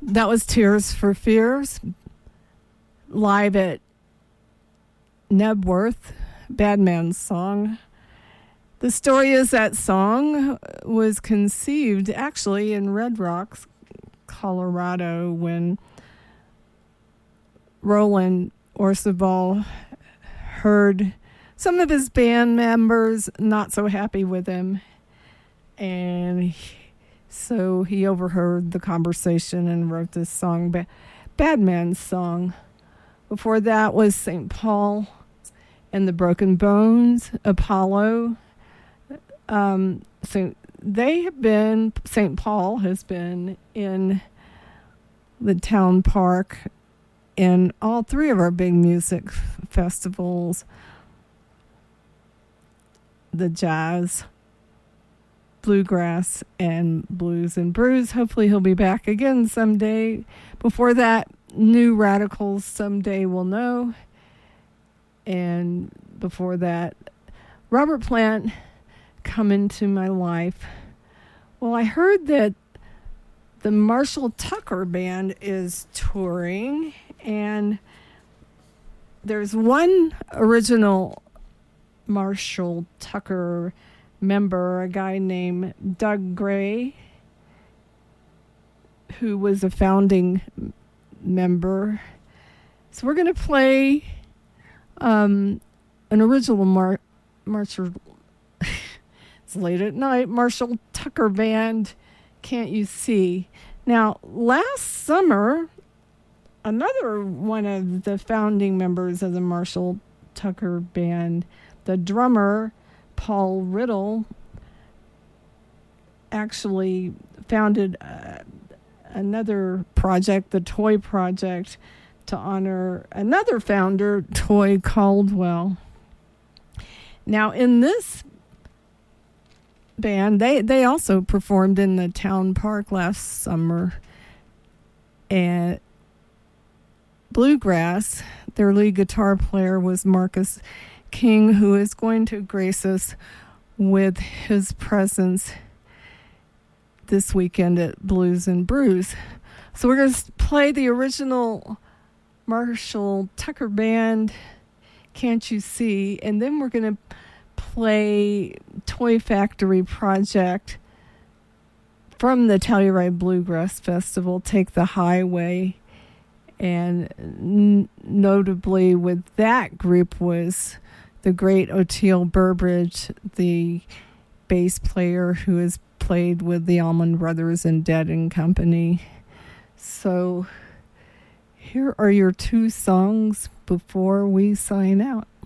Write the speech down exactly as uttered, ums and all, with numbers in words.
That was Tears for Fears, live at Nebworth, Badman's Song. The story is that song was conceived actually in Red Rocks, Colorado, when Roland Orzabal heard some of his band members not so happy with him, and he, so he overheard the conversation and wrote this song, ba- Badman's Song. Before that was Saint Paul and the Broken Bones, Apollo. Um, so they have been, Saint Paul has been in the town park in all three of our big music festivals, the jazz, bluegrass, and blues and brews. Hopefully he'll be back again someday. Before that, New Radicals, Someday We'll Know. And before that, Robert Plant, Come Into My Life. Well, I heard that the Marshall Tucker Band is touring, and there's one original Marshall Tucker member, a guy named Doug Gray, who was a founding member. So we're going to play um, an original Mar- Marshall, it's late at night, Marshall Tucker Band, Can't You See? Now, last summer, another one of the founding members of the Marshall Tucker Band, the drummer, Paul Riddle, actually founded uh, another project, the Toy Project, to honor another founder, Toy Caldwell. Now, in this band, they, they also performed in the town park last summer. And Bluegrass, their lead guitar player was Marcus King, who is going to grace us with his presence this weekend at Blues and Brews. So we're going to play the original Marshall Tucker Band, Can't You See? And then we're going to play Toy Factory Project from the Telluride Bluegrass Festival, Take the Highway. And n- notably with that group was the great Oteil Burbridge, the bass player who has played with the Allman Brothers and Dead and Company. So here are your two songs before we sign out.